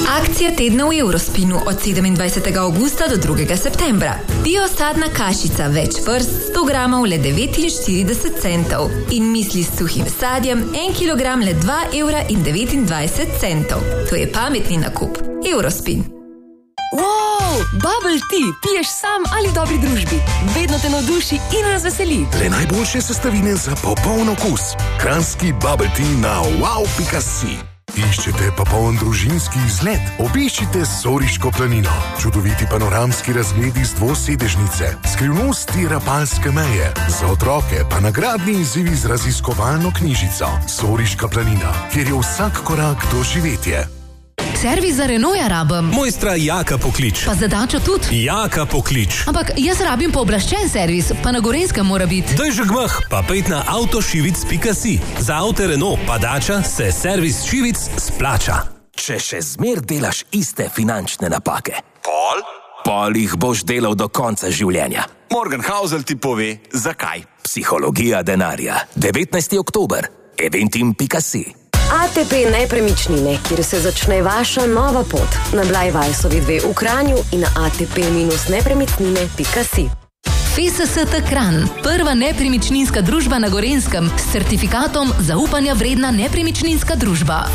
Akcija tedna v Eurospinu od 27. augusta do 2. septembra. Biosadna kašica več vrst 100 gramov le 49 centov in misli s suhim sadjem 1 kilogram le 2,29 evra. To je pametni nakup. Eurospin. Wow, bubble tea piješ sam ali v dobri družbi. Vedno te navduši in razveseli. Le najboljše sestavine za popoln okus. Kranjski bubble tea na wow.si. Iščete popoln družinski izlet? Obiščite Soriško planino. Čudoviti panoramski razgledi z dvosedežnice, skrivnosti Rapalske meje, za otroke pa nagradni izzivi z raziskovalno knjižico. Soriška planina, kjer je vsak korak doživetje. Servis za Renaulta rabim. Mojstra Jaka poklič. Pa za Dačo tudi. Jaka poklič. Ampak jaz rabim pooblaščen servis, pa na Gorenjskem mora biti. Daj že gmah, pa pejt na avtošivic.si. Za avto Renault pa Dača se servis Šivic splača. Če še zmer delaš iste finančne napake, Pol jih boš delal do konca življenja. Morgan Housel ti pove, zakaj. Psihologija denarja. 19. oktober. Eventim.si. ATP nepremičnine, kjer se začne vaša nova pot. Na Blajvajsovi 2 v Kranju in na atp-nepremičnine.si. FSST Kranj, prva nepremičninska družba na Gorenjskem s certifikatom zaupanja vredna nepremičninska družba.